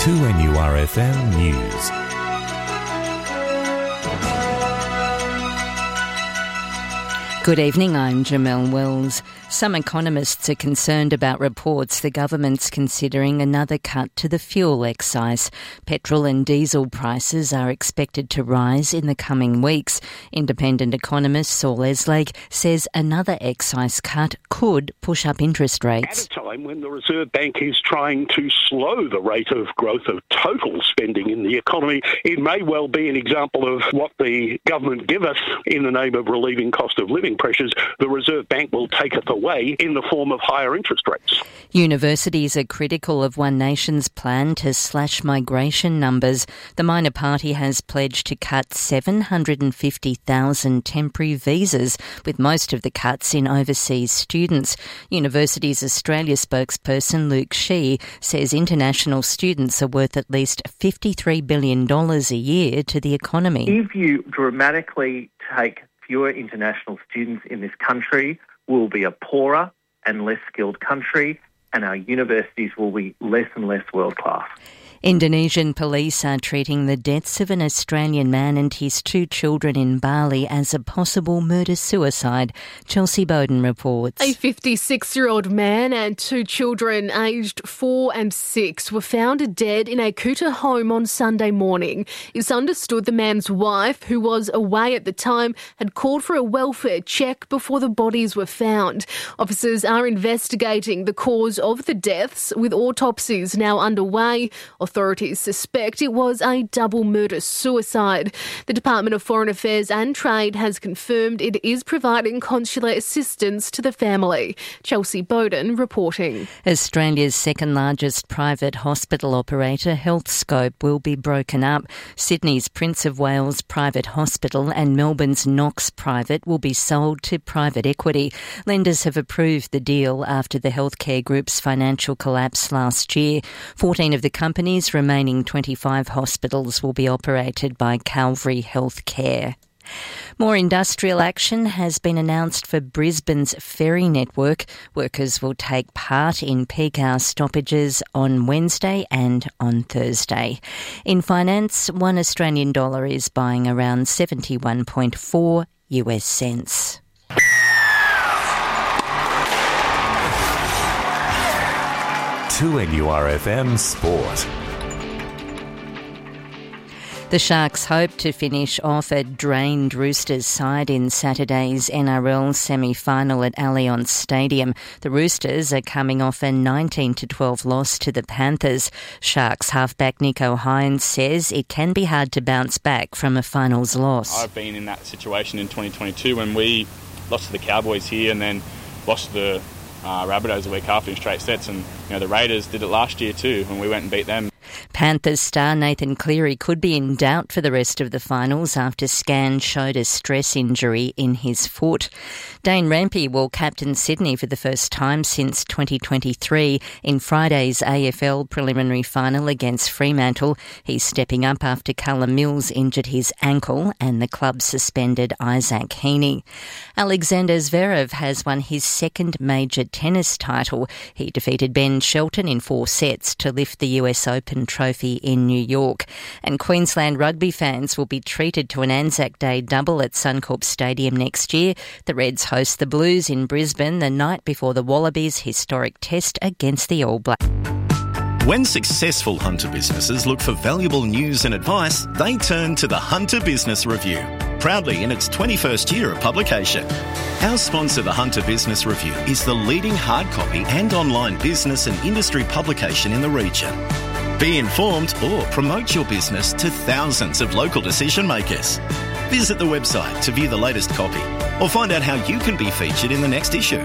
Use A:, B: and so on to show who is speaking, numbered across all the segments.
A: 2NURFM News.
B: Good evening, I'm Jamelle Wells. Some economists are concerned about reports the government's considering another cut to the fuel excise. Petrol and diesel prices are expected to rise in the coming weeks. Independent economist Saul Eslake says another excise cut could push up interest rates.
C: At a time when the Reserve Bank is trying to slow the rate of growth of total spending in the economy, it may well be an example of what the government give us in the name of relieving cost of living pressures. The Reserve Bank will take it away in the form of higher interest rates.
B: Universities are critical of One Nation's plan to slash migration numbers. The minor party has pledged to cut 750,000 temporary visas, with most of the cuts in overseas students. Universities Australia spokesperson Luke Shee says international students are worth at least $53 billion a year to the economy.
D: If you dramatically take fewer international students in this country, we'll be a poorer and less skilled country, and our universities will be less and less world-class.
B: Indonesian police are treating the deaths of an Australian man and his two children in Bali as a possible murder-suicide. Chelsea Bowden reports.
E: A 56-year-old man and two children aged 4 and 6 were found dead in a Kuta home on Sunday morning. It's understood the man's wife, who was away at the time, had called for a welfare check before the bodies were found. Officers are investigating the cause of the deaths, with autopsies now underway. Authorities suspect it was a double murder-suicide. The Department of Foreign Affairs and Trade has confirmed it is providing consular assistance to the family. Chelsea Bowden reporting.
B: Australia's second-largest private hospital operator, Healthscope, will be broken up. Sydney's Prince of Wales Private Hospital and Melbourne's Knox Private will be sold to private equity. Lenders have approved the deal after the healthcare group's financial collapse last year. 14 of the company's remaining 25 hospitals will be operated by Calvary Healthcare. More industrial action has been announced for Brisbane's ferry network. Workers will take part in peak hour stoppages on Wednesday and on Thursday. In finance, one Australian dollar is buying around 71.4 US cents.
A: To NURFM Sport.
B: The Sharks hope to finish off a drained Roosters side in Saturday's NRL semi-final at Allianz Stadium. The Roosters are coming off a 19-12 loss to the Panthers. Sharks halfback Nico Hines says it can be hard to bounce back from a finals loss.
F: I've been in that situation in 2022 when we lost to the Cowboys here and then lost to the Rabbitohs a week after in straight sets, and the Raiders did it last year too when we went and beat them.
B: Panthers star Nathan Cleary could be in doubt for the rest of the finals after scans showed a stress injury in his foot. Dane Rampey will captain Sydney for the first time since 2023 in Friday's AFL preliminary final against Fremantle. He's stepping up after Callum Mills injured his ankle and the club suspended Isaac Heaney. Alexander Zverev has won his second major tennis title. He defeated Ben Shelton in 4 sets to lift the US Open trophy in New York. And Queensland rugby fans will be treated to an Anzac Day double at Suncorp Stadium next year. The Reds host the Blues in Brisbane the night before the Wallabies' historic test against the All Blacks.
G: When successful Hunter businesses look for valuable news and advice, they turn to the Hunter Business Review, proudly in its 21st year of publication. Our sponsor, the Hunter Business Review, is the leading hard copy and online business and industry publication in the region. Be informed or promote your business to thousands of local decision makers. Visit the website to view the latest copy or find out how you can be featured in the next issue.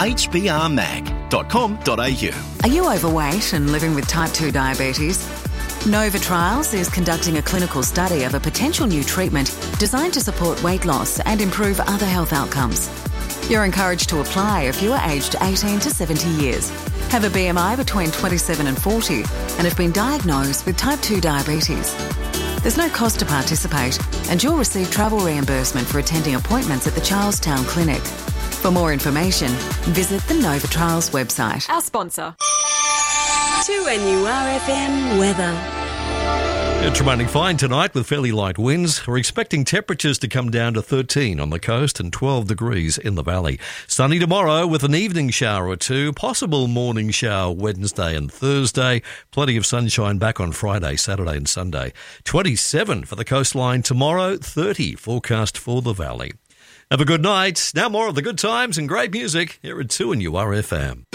G: hbrmag.com.au.
H: Are you overweight and living with type 2 diabetes? Nova Trials is conducting a clinical study of a potential new treatment designed to support weight loss and improve other health outcomes. You're encouraged to apply if you are aged 18 to 70 years, have a BMI between 27 and 40, and have been diagnosed with type 2 diabetes. There's no cost to participate, and you'll receive travel reimbursement for attending appointments at the Charlestown Clinic. For more information, visit the Nova Trials website.
I: Our sponsor. 2NURFM weather.
J: It's remaining fine tonight with fairly light winds. We're expecting temperatures to come down to 13 on the coast and 12 degrees in the valley. Sunny tomorrow with an evening shower or two, possible morning shower Wednesday and Thursday. Plenty of sunshine back on Friday, Saturday and Sunday. 27 for the coastline tomorrow, 30 forecast for the valley. Have a good night. Now more of the good times and great music here at 2NURFM.